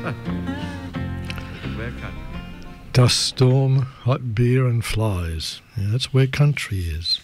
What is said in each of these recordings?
Where country? Dust storm, hot beer and flies. Yeah, that's where country is.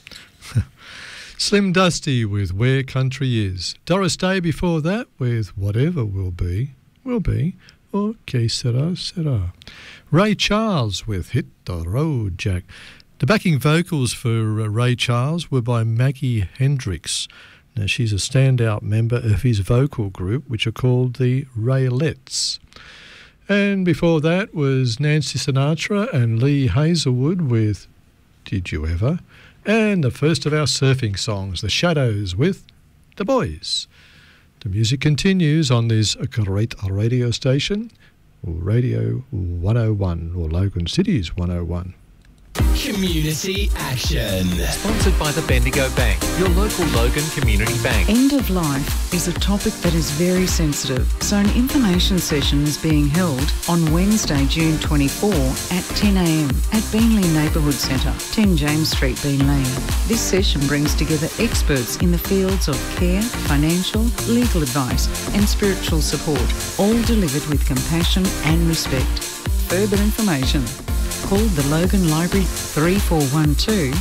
Slim Dusty with Where Country Is. Doris Day before that with Whatever Will Be, or Que Sera, Sera. Ray Charles with Hit the Road Jack. The backing vocals for Ray Charles were by Maggie Hendricks. Now, she's a standout member of his vocal group, which are called the Raylettes. And before that was Nancy Sinatra and Lee Hazelwood with Did You Ever? And the first of our surfing songs, The Shadows with The Boys. The music continues on this great radio station, Radio 101, or Logan City's 101. Community Action. Sponsored by the Bendigo Bank, your local Logan Community Bank. End of life is a topic that is very sensitive, so an information session is being held on Wednesday, June 24 at 10 a.m. at Beenleigh Neighbourhood Centre, 10 James Street, Beenleigh. This session brings together experts in the fields of care, financial, legal advice and spiritual support, all delivered with compassion and respect. Further information, call the Logan Library 3412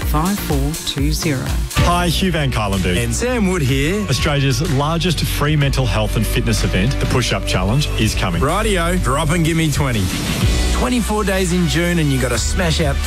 5420. Hi, Hugh Van Kylenberg. And Sam Wood here. Australia's largest free mental health and fitness event, the Push-Up Challenge, is coming. Rightio, drop and give me 20. 24 days in June and you got to smash out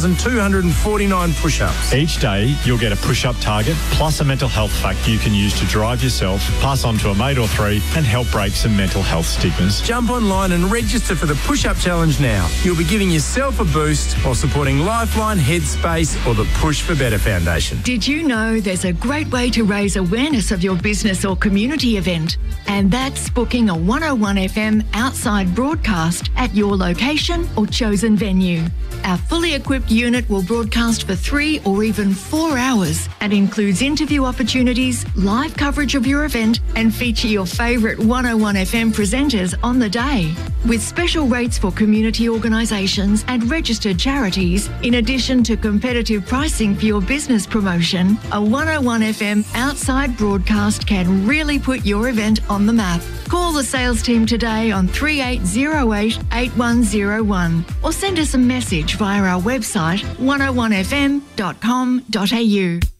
3,249 push-ups. Each day, you'll get a push-up target plus a mental health fact you can use to drive yourself, pass on to a mate or three, and help break some mental health stigmas. Jump online and register for the Push-Up Challenge now. You'll be giving yourself a boost while supporting Lifeline, Headspace or the Push for Better Foundation. Did you know there's a great way to raise awareness of your business or community event? And that's booking a 101 FM outside broadcast at your location or chosen venue. Our fully equipped unit will broadcast for 3 or even 4 hours and includes interview opportunities, live coverage of your event and feature your favourite 101 FM presenters on the day. With special rates for community organisations and registered charities, in addition to competitive pricing for your business promotion, a 101 FM outside broadcast can really put your event on the map. Call the sales team today on 3808 8101 or send us a message via our website 101fm.com.au.